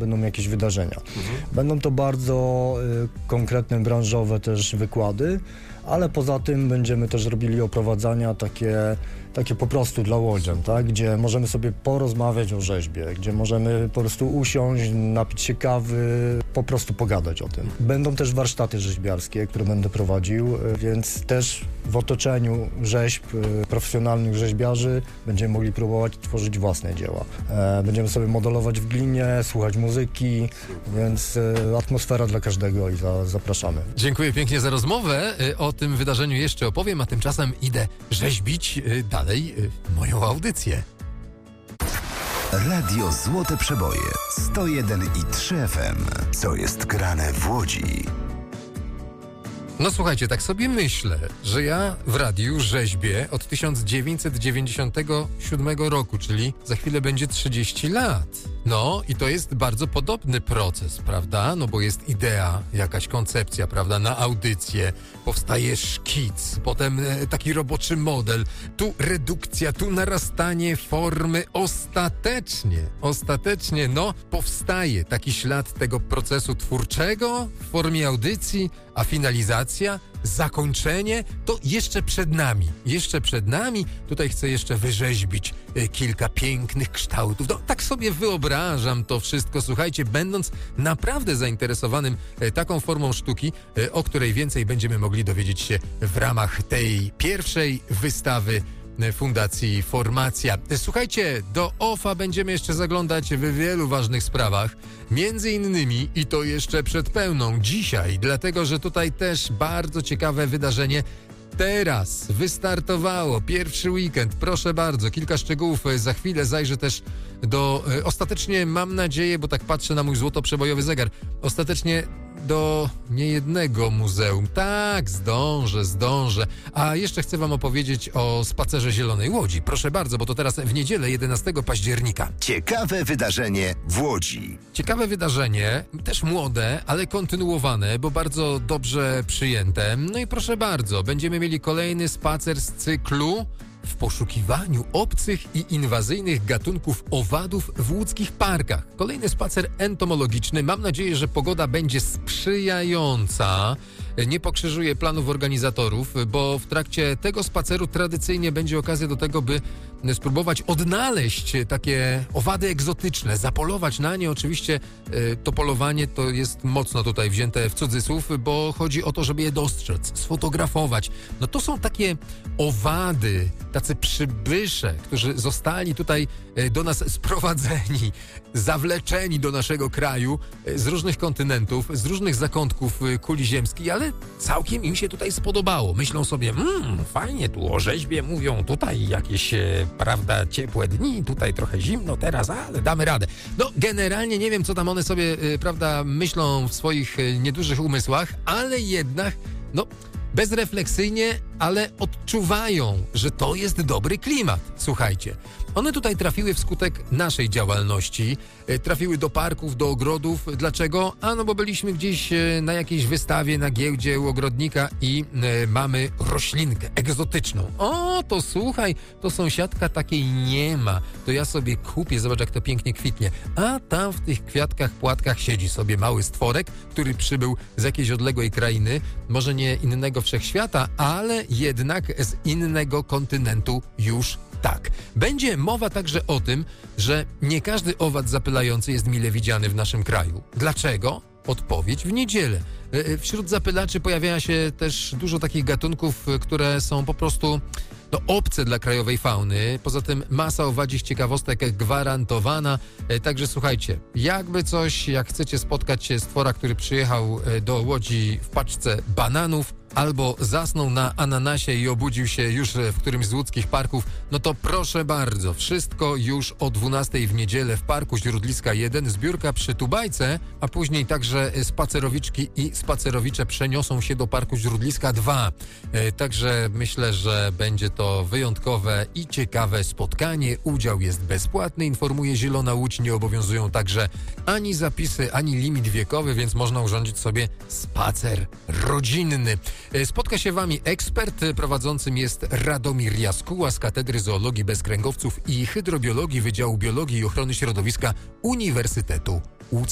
będą jakieś wydarzenia. Będą to bardzo konkretne, branżowe też wykłady, ale poza tym będziemy też robili oprowadzania takie po prostu dla łodzian, tak? Gdzie możemy sobie porozmawiać o rzeźbie, gdzie możemy po prostu usiąść, napić się kawy, po prostu pogadać o tym. Będą też warsztaty rzeźbiarskie, które będę prowadził, więc też w otoczeniu rzeźb, profesjonalnych rzeźbiarzy będziemy mogli próbować tworzyć własne dzieła. Będziemy sobie modelować w glinie, słuchać muzyki, więc atmosfera dla każdego i zapraszamy. Dziękuję pięknie za rozmowę. O tym wydarzeniu jeszcze opowiem, a tymczasem idę rzeźbić dalej moją audycję. Radio Złote Przeboje 101,3 FM. Co jest grane w Łodzi? No słuchajcie, tak sobie myślę, że ja w radiu rzeźbię od 1997 roku, czyli za chwilę będzie 30 lat. No i to jest bardzo podobny proces, prawda? No bo jest idea, jakaś koncepcja, prawda, na audycję, powstaje szkic, potem taki roboczy model, tu redukcja, tu narastanie formy, ostatecznie, no powstaje taki ślad tego procesu twórczego w formie audycji, a finalizacja, zakończenie to jeszcze przed nami. Tutaj chcę jeszcze wyrzeźbić kilka pięknych kształtów. No, tak sobie wyobrażam to wszystko, słuchajcie, będąc naprawdę zainteresowanym taką formą sztuki, o której więcej będziemy mogli dowiedzieć się w ramach tej pierwszej wystawy Fundacji Formacja. Słuchajcie, do OFA będziemy jeszcze zaglądać w wielu ważnych sprawach, między innymi i to jeszcze przed pełną dzisiaj, dlatego że tutaj też bardzo ciekawe wydarzenie teraz wystartowało, pierwszy weekend, proszę bardzo, kilka szczegółów za chwilę, zajrzę też do, ostatecznie mam nadzieję, bo tak patrzę na mój złotoprzebojowy zegar, ostatecznie do niejednego muzeum. Tak, zdążę. A jeszcze chcę wam opowiedzieć o spacerze Zielonej Łodzi. Proszę bardzo, bo to teraz w niedzielę 11 października. Ciekawe wydarzenie w Łodzi. Ciekawe wydarzenie, też młode, ale kontynuowane, bo bardzo dobrze przyjęte. No i proszę bardzo, będziemy mieli kolejny spacer z cyklu w poszukiwaniu obcych i inwazyjnych gatunków owadów w łódzkich parkach. Kolejny spacer entomologiczny. Mam nadzieję, że pogoda będzie sprzyjająca. Nie pokrzyżuje planów organizatorów, bo w trakcie tego spaceru tradycyjnie będzie okazja do tego, by spróbować odnaleźć takie owady egzotyczne, zapolować na nie. Oczywiście to polowanie to jest mocno tutaj wzięte w cudzysłów, bo chodzi o to, żeby je dostrzec, sfotografować. No to są takie owady, tacy przybysze, którzy zostali tutaj do nas sprowadzeni, zawleczeni do naszego kraju z różnych kontynentów, z różnych zakątków kuli ziemskiej, ale całkiem im się tutaj spodobało. Myślą sobie, fajnie tu o rzeźbie mówią, tutaj jakieś, prawda, ciepłe dni, tutaj trochę zimno teraz, ale damy radę. No, generalnie nie wiem, co tam one sobie, prawda, myślą w swoich niedużych umysłach, ale jednak, no, bezrefleksyjnie, ale odczuwają, że to jest dobry klimat. Słuchajcie, one tutaj trafiły wskutek naszej działalności, trafiły do parków, do ogrodów. Dlaczego? No bo byliśmy gdzieś na jakiejś wystawie, na giełdzie u ogrodnika i mamy roślinkę egzotyczną. O, to słuchaj, to sąsiadka takiej nie ma. To ja sobie kupię, zobacz jak to pięknie kwitnie. A tam w tych kwiatkach, płatkach siedzi sobie mały stworek, który przybył z jakiejś odległej krainy, może nie innego wszechświata, ale jednak z innego kontynentu już tak. Będzie mowa także o tym, że nie każdy owad zapylający jest mile widziany w naszym kraju. Dlaczego? Odpowiedź w niedzielę. Wśród zapylaczy pojawia się też dużo takich gatunków, które są po prostu obce dla krajowej fauny. Poza tym masa owadzich ciekawostek gwarantowana. Także słuchajcie, jakby coś, jak chcecie spotkać się stwora, który przyjechał do Łodzi w paczce bananów, albo zasnął na ananasie i obudził się już w którymś z łódzkich parków, no to proszę bardzo, wszystko już o 12 w niedzielę w Parku Źródliska 1, zbiórka przy Tubajce, a później także spacerowiczki i spacerowicze przeniosą się do Parku Źródliska 2. Także myślę, że będzie to wyjątkowe i ciekawe spotkanie. Udział jest bezpłatny, informuje Zielona Łódź, nie obowiązują także ani zapisy, ani limit wiekowy, więc można urządzić sobie spacer rodzinny. Spotka się wami ekspert, prowadzącym jest Radomir Jaskuła z Katedry Zoologii Bezkręgowców i Hydrobiologii Wydziału Biologii i Ochrony Środowiska Uniwersytetu